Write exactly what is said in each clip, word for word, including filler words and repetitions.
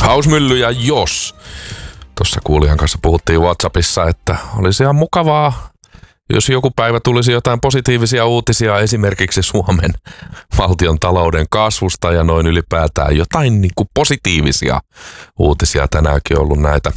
Hausmylly ja Jos. Tuossa kuulijan kanssa puhuttiin WhatsAppissa, että olisi ihan mukavaa, jos joku päivä tulisi jotain positiivisia uutisia esimerkiksi Suomen valtion talouden kasvusta ja noin ylipäätään jotain niin kuin positiivisia uutisia. Tänäänkin on ollut näitä,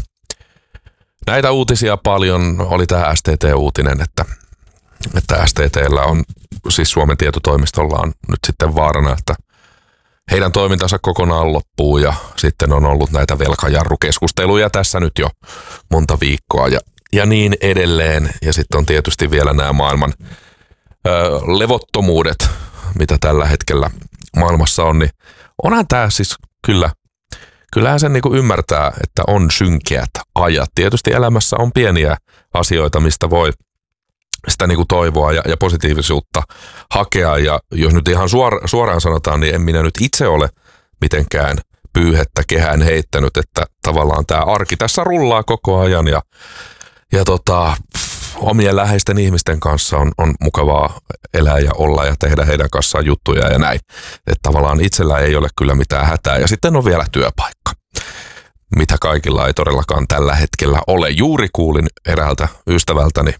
näitä uutisia paljon. Oli tämä S T T-uutinen, että, että S T T:llä on, siis Suomen tietotoimistolla on nyt sitten vaarana, että heidän toimintansa kokonaan loppuu ja sitten on ollut näitä velkajarrukeskusteluja tässä nyt jo monta viikkoa ja, ja niin edelleen. Ja sitten on tietysti vielä nämä maailman ö, levottomuudet, mitä tällä hetkellä maailmassa on. Niin onhan tämä siis kyllä, kyllähän sen niinku ymmärtää, että on synkeät ajat. Tietysti elämässä on pieniä asioita, mistä voi sitä niinku toivoa ja, ja positiivisuutta hakea. Ja jos nyt ihan suora, suoraan sanotaan, niin en minä nyt itse ole mitenkään pyyhettä kehään heittänyt, että tavallaan tämä arki tässä rullaa koko ajan ja, ja tota, omien läheisten ihmisten kanssa on, on mukavaa elää ja olla ja tehdä heidän kanssaan juttuja ja näin. Että tavallaan itsellä ei ole kyllä mitään hätää ja sitten on vielä työpaikka, mitä kaikilla ei todellakaan tällä hetkellä ole. Juuri kuulin eräältä ystävältäni,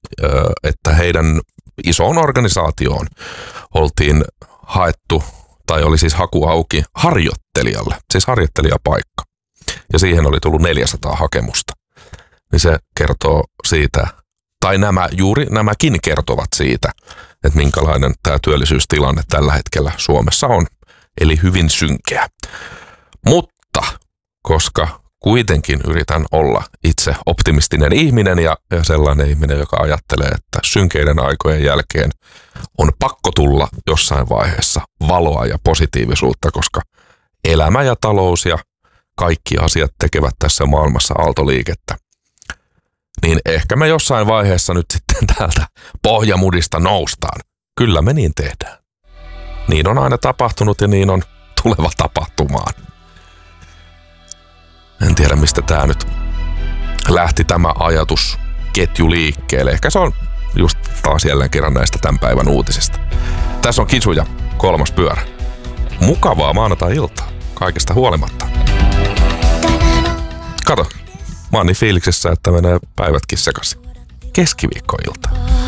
että heidän isoon organisaatioon oltiin haettu, tai oli siis haku auki harjoittelijalle, siis harjoittelijapaikka. Ja siihen oli tullut neljäsataa hakemusta. Niin se kertoo siitä, tai nämä, juuri nämäkin kertovat siitä, että minkälainen tämä työllisyystilanne tällä hetkellä Suomessa on. Eli hyvin synkeä. Mutta koska kuitenkin yritän olla itse optimistinen ihminen ja, ja sellainen ihminen, joka ajattelee, että synkeiden aikojen jälkeen on pakko tulla jossain vaiheessa valoa ja positiivisuutta, koska elämä ja talous ja kaikki asiat tekevät tässä maailmassa aaltoliikettä. Niin ehkä me jossain vaiheessa nyt sitten täältä pohjamudista noustaan. Kyllä me niin tehdään. Niin on aina tapahtunut ja niin on tuleva tapahtumaan. En tiedä, mistä tämä nyt lähti tämä ajatusketju liikkeelle. Ehkä se on just taas jälleen kerran näistä tämän päivän uutisista. Tässä on Kisu ja kolmas pyörä. Mukavaa maanantai-iltaa, kaikesta huolimatta. Kato, mä oon niin fiiliksessä, että menee päivätkin sekaisin. Keskiviikkoilta.